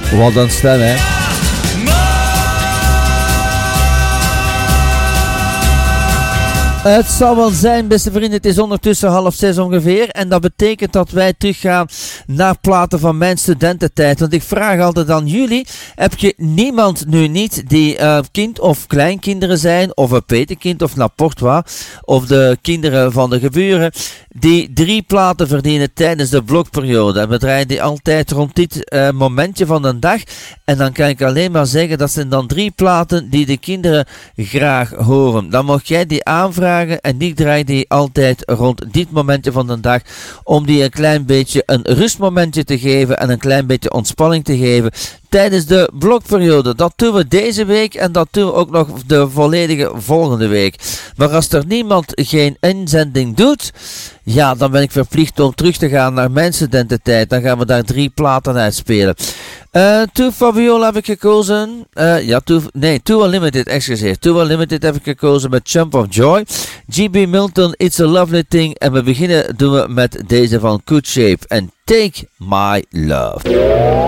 Wat een stem, hè. Het zal wel zijn, beste vrienden, het is ondertussen 5:30 ongeveer. En dat betekent dat wij teruggaan naar platen van mijn studententijd. Want ik vraag altijd aan jullie, heb je niemand nu niet die kind of kleinkinderen zijn, of een petekind of n'importe wat, of de kinderen van de geburen, die 3 platen verdienen tijdens de blokperiode. En we draaien die altijd rond dit momentje van de dag. En dan kan ik alleen maar zeggen, dat zijn dan 3 platen die de kinderen graag horen. Dan mag jij die aanvragen en ik draai die altijd rond dit momentje van de dag, om die een klein beetje een rustmomentje te geven en een klein beetje ontspanning te geven tijdens de blokperiode. Dat doen we deze week en dat doen we ook nog de volledige volgende week. Maar als er niemand geen inzending doet, ja, dan ben ik verplicht om terug te gaan naar mijn studententijd. Dan gaan we daar 3 platen uitspelen. Two Fabiola heb ik gekozen. Two Unlimited, excuseer. Two Unlimited heb ik gekozen met Jump of Joy. GB Milton, It's a Lovely Thing. En we beginnen doen we met deze van Good Shape en Take My Love.